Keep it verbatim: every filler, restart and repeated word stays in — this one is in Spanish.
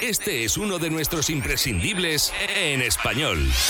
Este es uno de nuestros imprescindibles en español.